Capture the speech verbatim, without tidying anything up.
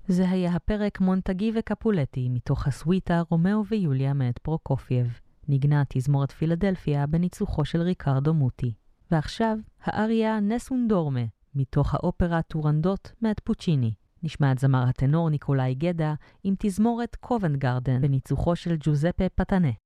זה היה הפרק מונטגי וקפולטי מתוך הסוויטה רומאו ויוליה מאת פרוקופייב. נגנה תזמורת פילדלפיה בניצוחו של ריקרדו מוטי. ועכשיו, האריה נסון דורמה מתוך האופרה טורנדוט מאת פוצ'יני. נשמע את זמר הטנור ניקולאי גדה עם תזמורת קובנט גרדן בניצוחו של ג'וזפה פטנה.